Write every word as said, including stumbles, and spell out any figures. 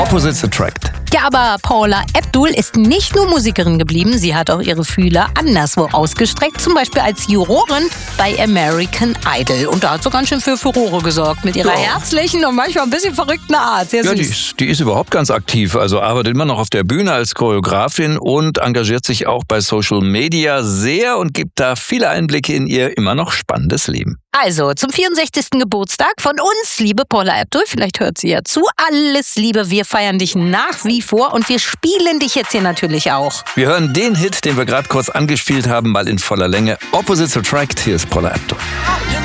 Opposites Attract. Ja, aber Paula Abdul ist nicht nur Musikerin geblieben, sie hat auch ihre Fühler anderswo ausgestreckt, zum Beispiel als Jurorin bei American Idol. Und da hat sie ganz schön für Furore gesorgt mit ihrer Ja. herzlichen und manchmal ein bisschen verrückten Art. Sehr Ja, süß. die ist, die ist überhaupt ganz aktiv, also arbeitet immer noch auf der Bühne als Choreografin und engagiert sich auch bei Social Media sehr und gibt da viele Einblicke in ihr immer noch spannendes Leben. Also, zum vierundsechzigsten Geburtstag von uns, liebe Paula Abdul, vielleicht hört sie ja zu, alles Liebe, wir feiern dich nach wie vor und wir spielen dich jetzt hier natürlich auch. Wir hören den Hit, den wir gerade kurz angespielt haben, mal in voller Länge. Opposites Attract, hier ist Paula Abdul.